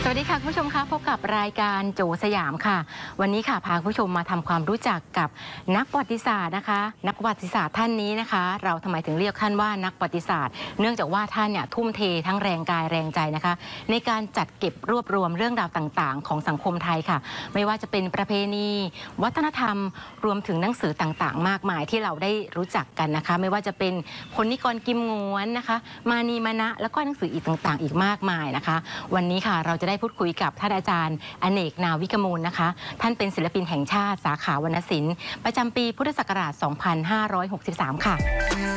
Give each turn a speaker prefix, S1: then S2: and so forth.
S1: วัสดีค่ะคุณผู้ชมคะพบกับรายการโจสยามค่ะวันนี้ค่ะพาคุณผู้ชมมาทำความรู้จักกับนักประวัติศาสตร์นะคะนักประวัติศาสตร์ท่านนี้นะคะเราทำไมถึงเรียกท่านว่านักประวัติศาสตร์เนื่องจากว่าท่านเนี่ยทุ่มเททั้งแรงกายแรงใจนะคะในการจัดเก็บรวบรวมเรื่องราวต่างๆของสังคมไทยค่ะไม่ว่าจะเป็นประเพณีวัฒนธรรมรวมถึงหนังสือต่างๆมากมายที่เราได้รู้จักกันนะคะไม่ว่าจะเป็นพลนิกรกิมง้วนนะคะมานีมานะแล้วก็หนังสืออีกต่างๆอีกมากมายนะคะวันนี้ค่ะเราจะได้พูดคุยกับท่านอาจารย์อเนก นาวิกมูลนะคะท่านเป็นศิลปินแห่งชาติสาขาวรรณศิลป์ประจำปีพุทธศักราช 2563 ค่ะ